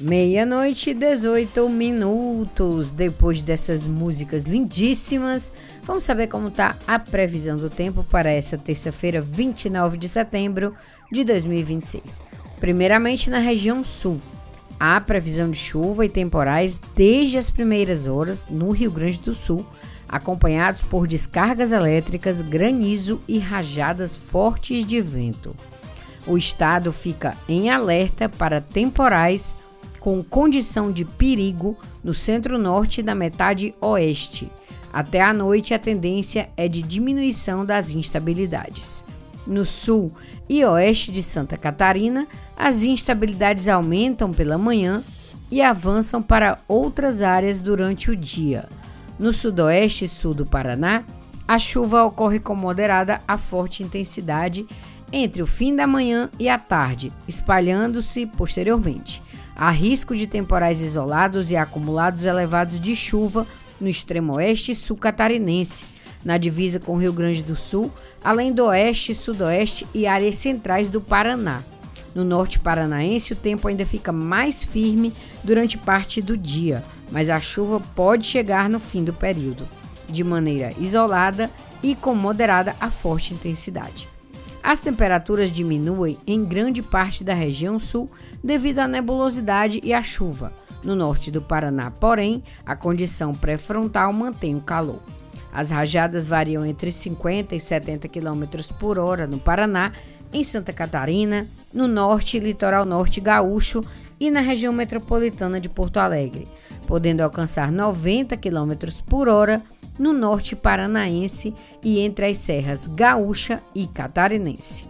Meia-noite e 18 minutos. Depois dessas músicas lindíssimas, vamos saber como está a previsão do tempo para essa terça-feira, 29 de setembro de 2026. Primeiramente na região sul, há previsão de chuva e temporais desde as primeiras horas no Rio Grande do Sul, acompanhados por descargas elétricas, granizo e rajadas fortes de vento. O estado fica em alerta para temporais com condição de perigo no centro-norte da metade oeste. Até à noite, a tendência é de diminuição das instabilidades. No sul e oeste de Santa Catarina, as instabilidades aumentam pela manhã e avançam para outras áreas durante o dia. No sudoeste e sul do Paraná, a chuva ocorre com moderada a forte intensidade entre o fim da manhã e a tarde, espalhando-se posteriormente. Há risco de temporais isolados e acumulados elevados de chuva no extremo oeste e sul catarinense, na divisa com o Rio Grande do Sul, além do oeste, sudoeste e áreas centrais do Paraná. No norte paranaense, o tempo ainda fica mais firme durante parte do dia, mas a chuva pode chegar no fim do período, de maneira isolada e com moderada a forte intensidade. As temperaturas diminuem em grande parte da região sul devido à nebulosidade e à chuva. No norte do Paraná, porém, a condição pré-frontal mantém o calor. As rajadas variam entre 50 e 70 km por hora no Paraná, em Santa Catarina, no norte e litoral norte gaúcho e na região metropolitana de Porto Alegre, podendo alcançar 90 km por hora no norte paranaense e entre as serras gaúcha e catarinense.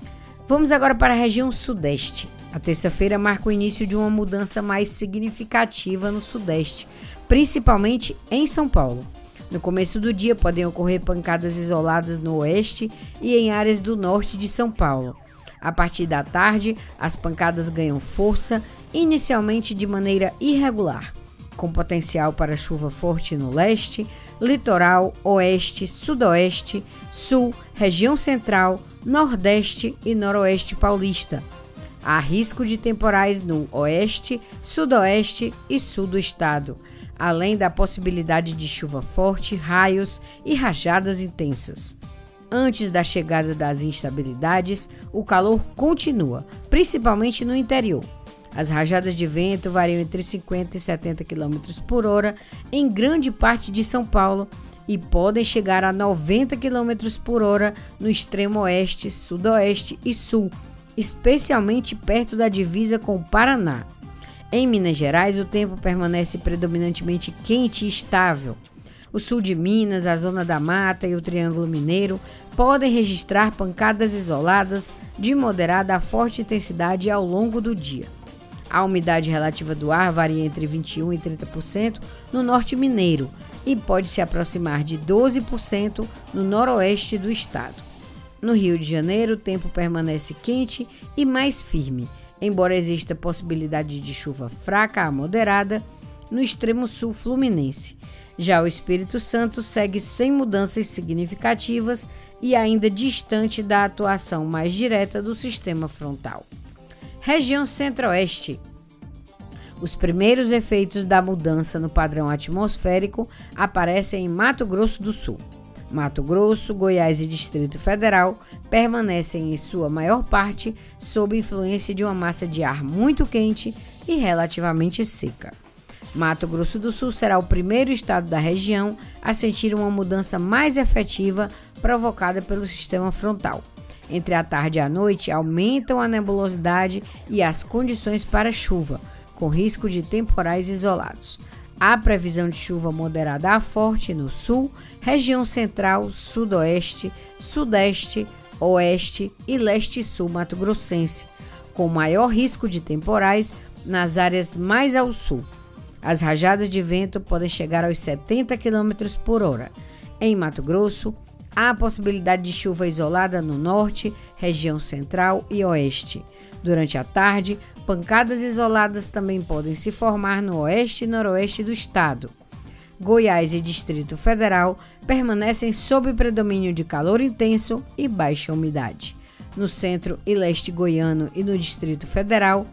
Vamos agora para a região sudeste. A terça-feira marca o início de uma mudança mais significativa no sudeste, principalmente em São Paulo. No começo do dia podem ocorrer pancadas isoladas no oeste e em áreas do norte de São Paulo. A partir da tarde, as pancadas ganham força, inicialmente de maneira irregular, com potencial para chuva forte no leste, litoral, oeste, sudoeste, sul, região central, nordeste e noroeste paulista. Há risco de temporais no oeste, sudoeste e sul do estado, além da possibilidade de chuva forte, raios e rajadas intensas. Antes da chegada das instabilidades, o calor continua, principalmente no interior. As rajadas de vento variam entre 50 e 70 km por hora em grande parte de São Paulo e podem chegar a 90 km por hora no extremo oeste, sudoeste e sul, especialmente perto da divisa com o Paraná. Em Minas Gerais, o tempo permanece predominantemente quente e estável. O sul de Minas, a Zona da Mata e o Triângulo Mineiro podem registrar pancadas isoladas de moderada a forte intensidade ao longo do dia. A umidade relativa do ar varia entre 21% e 30% no norte mineiro e pode se aproximar de 12% no noroeste do estado. No Rio de Janeiro, o tempo permanece quente e mais firme, embora exista possibilidade de chuva fraca a moderada no extremo sul fluminense. Já o Espírito Santo segue sem mudanças significativas e ainda distante da atuação mais direta do sistema frontal. Região Centro-Oeste. Os primeiros efeitos da mudança no padrão atmosférico aparecem em Mato Grosso do Sul. Mato Grosso, Goiás e Distrito Federal permanecem em sua maior parte sob influência de uma massa de ar muito quente e relativamente seca. Mato Grosso do Sul será o primeiro estado da região a sentir uma mudança mais efetiva provocada pelo sistema frontal. Entre a tarde e a noite, aumentam a nebulosidade e as condições para chuva, com risco de temporais isolados. Há previsão de chuva moderada a forte no sul, região central, sudoeste, sudeste, oeste e leste-sul mato-grossense, com maior risco de temporais nas áreas mais ao sul. As rajadas de vento podem chegar aos 70 km por hora. Em Mato Grosso, há a possibilidade de chuva isolada no norte, região central e oeste. Durante a tarde, pancadas isoladas também podem se formar no oeste e noroeste do estado. Goiás e Distrito Federal permanecem sob predomínio de calor intenso e baixa umidade. No centro e leste goiano e no Distrito Federal,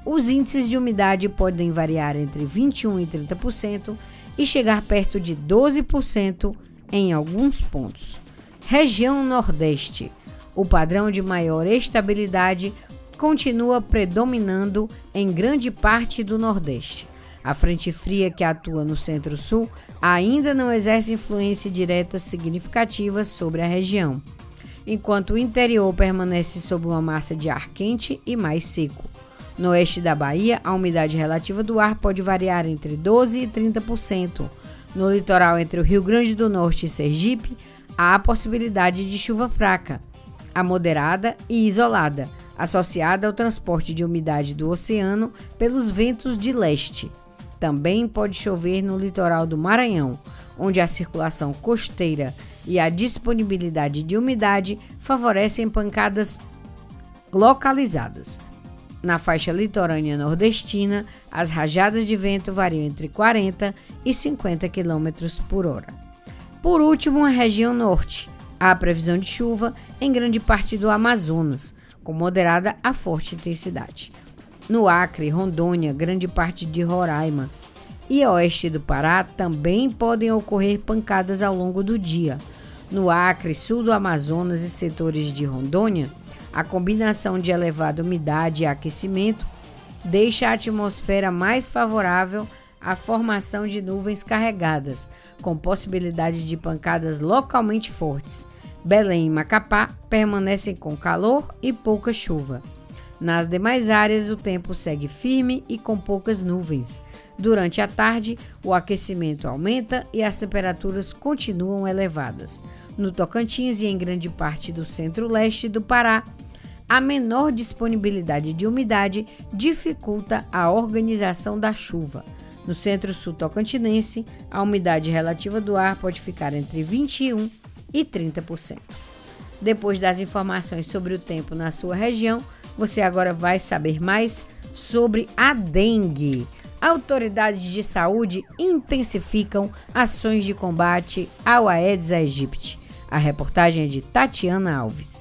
Os índices de umidade podem variar entre 21% e 30% e chegar perto de 12% em alguns pontos. Região Nordeste. O padrão de maior estabilidade continua predominando em grande parte do Nordeste. A frente fria que atua no Centro-Sul ainda não exerce influência direta significativa sobre a região, enquanto o interior permanece sob uma massa de ar quente e mais seco. No oeste da Bahia, a umidade relativa do ar pode variar entre 12% e 30%. No litoral entre o Rio Grande do Norte e Sergipe, há a possibilidade de chuva fraca, a moderada e isolada, associada ao transporte de umidade do oceano pelos ventos de leste. Também pode chover no litoral do Maranhão, onde a circulação costeira e a disponibilidade de umidade favorecem pancadas localizadas. Na faixa litorânea nordestina, as rajadas de vento variam entre 40 e 50 km por hora. Por último, a região norte. Há previsão de chuva em grande parte do Amazonas, com moderada a forte intensidade. No Acre, Rondônia, grande parte de Roraima e oeste do Pará também podem ocorrer pancadas ao longo do dia. No Acre, sul do Amazonas e setores de Rondônia, a combinação de elevada umidade e aquecimento deixa a atmosfera mais favorável à formação de nuvens carregadas, com possibilidade de pancadas localmente fortes. Belém e Macapá permanecem com calor e pouca chuva. Nas demais áreas, o tempo segue firme e com poucas nuvens. Durante a tarde, o aquecimento aumenta e as temperaturas continuam elevadas. No Tocantins e em grande parte do centro-leste do Pará, a menor disponibilidade de umidade dificulta a organização da chuva. No centro-sul tocantinense, a umidade relativa do ar pode ficar entre 21% e 30%. Depois das informações sobre o tempo na sua região, você agora vai saber mais sobre a dengue. Autoridades de saúde intensificam ações de combate ao Aedes aegypti. A reportagem é de Tatiana Alves.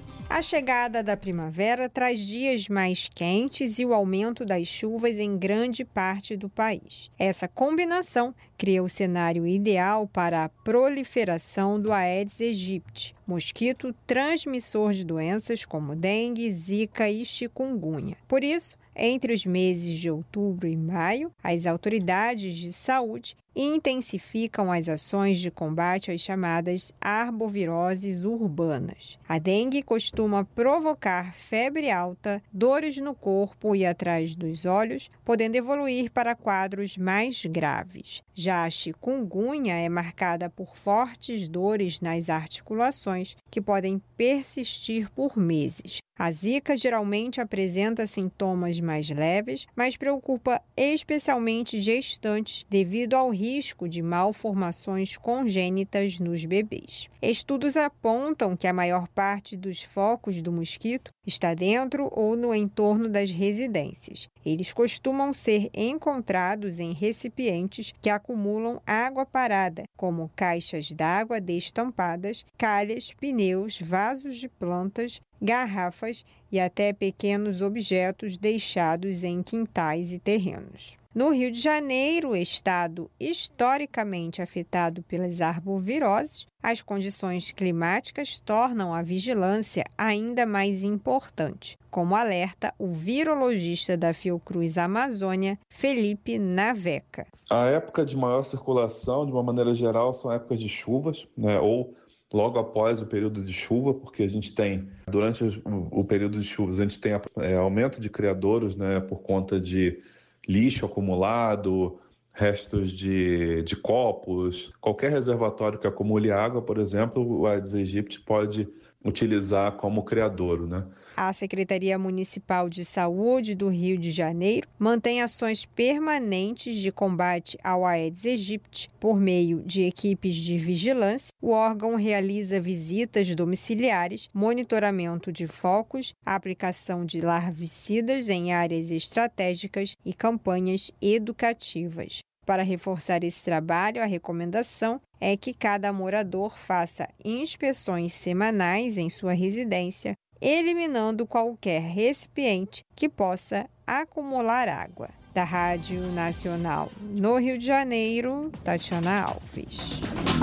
A chegada da primavera traz dias mais quentes e o aumento das chuvas em grande parte do país. Essa combinação cria o cenário ideal para a proliferação do Aedes aegypti, mosquito transmissor de doenças como dengue, zika e chikungunya. Por isso, entre os meses de outubro e maio, as autoridades de saúde intensificam as ações de combate às chamadas arboviroses urbanas. A dengue costuma provocar febre alta, dores no corpo e atrás dos olhos, podendo evoluir para quadros mais graves. Já a chikungunya é marcada por fortes dores nas articulações, que podem persistir por meses. A zika geralmente apresenta sintomas mais leves, mas preocupa especialmente gestantes devido ao risco de malformações congênitas nos bebês. Estudos apontam que a maior parte dos focos do mosquito está dentro ou no entorno das residências. Eles costumam ser encontrados em recipientes que acumulam água parada, como caixas d'água destampadas, calhas, pneus, vasos de plantas, garrafas e até pequenos objetos deixados em quintais e terrenos. No Rio de Janeiro, estado historicamente afetado pelas arboviroses, as condições climáticas tornam a vigilância ainda mais importante, como alerta o virologista da Fiocruz Amazônia, Felipe Naveca. A época de maior circulação, de uma maneira geral, são épocas de chuvas, ou logo após o período de chuva, porque a gente tem, durante o período de chuvas, a gente tem aumento de criadouros, por conta de lixo acumulado, restos de copos, qualquer reservatório que acumule água, por exemplo, o Aedes aegypti pode utilizar como criadouro, A Secretaria Municipal de Saúde do Rio de Janeiro mantém ações permanentes de combate ao Aedes aegypti. Por meio de equipes de vigilância, o órgão realiza visitas domiciliares, monitoramento de focos, aplicação de larvicidas em áreas estratégicas e campanhas educativas. Para reforçar esse trabalho, a recomendação é que cada morador faça inspeções semanais em sua residência, eliminando qualquer recipiente que possa acumular água. Da Rádio Nacional no Rio de Janeiro, Tatiana Alves.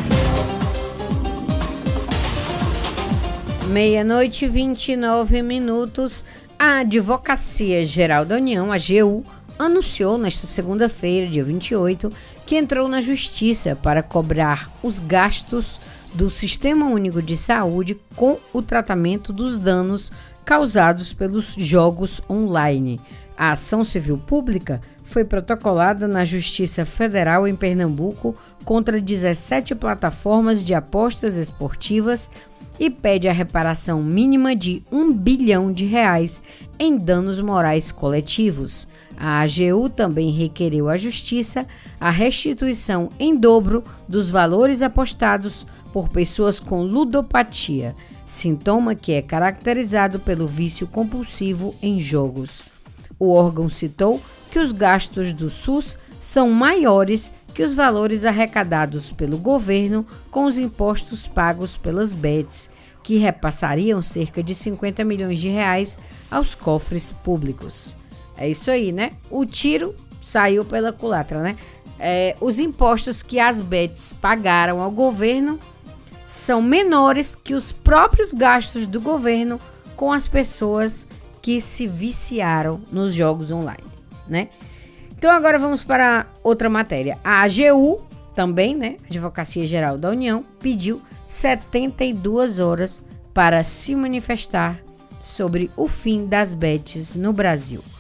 00:29. A Advocacia Geral da União, AGU, anunciou nesta segunda-feira, dia 28, que entrou na Justiça para cobrar os gastos do Sistema Único de Saúde com o tratamento dos danos causados pelos jogos online. A ação civil pública foi protocolada na Justiça Federal em Pernambuco contra 17 plataformas de apostas esportivas e pede a reparação mínima de R$1 bilhão em danos morais coletivos. A AGU também requereu à Justiça a restituição em dobro dos valores apostados por pessoas com ludopatia, sintoma que é caracterizado pelo vício compulsivo em jogos. O órgão citou que os gastos do SUS são maiores que os valores arrecadados pelo governo com os impostos pagos pelas bets, que repassariam cerca de R$50 milhões aos cofres públicos. É isso aí, né? O tiro saiu pela culatra, né? Os impostos que as bets pagaram ao governo são menores que os próprios gastos do governo com as pessoas que se viciaram nos jogos online, né? Então agora vamos para outra matéria. A AGU, também, né, Advocacia Geral da União, pediu 72 horas para se manifestar sobre o fim das bets no Brasil.